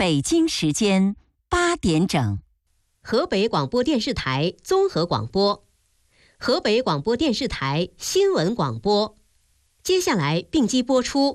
北京时间8点整， 河北广播电视台综合广播，河北广播电视台新闻广播。接下来并机播出